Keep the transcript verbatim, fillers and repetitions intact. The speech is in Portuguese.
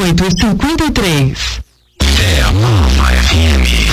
oito, cinquenta e três. É a Nova F M.